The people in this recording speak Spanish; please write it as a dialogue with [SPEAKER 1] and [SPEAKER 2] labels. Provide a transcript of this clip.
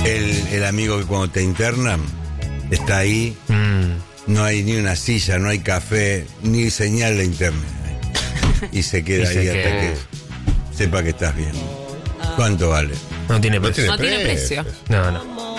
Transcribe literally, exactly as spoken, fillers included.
[SPEAKER 1] El, el amigo que cuando te internan está ahí, mm. no hay ni una silla, no hay café, ni señal de internet. Y se queda y ahí se hasta queda. que sepa que estás bien. ¿Cuánto vale?
[SPEAKER 2] No tiene precio.
[SPEAKER 3] No tiene precio.
[SPEAKER 2] No, no.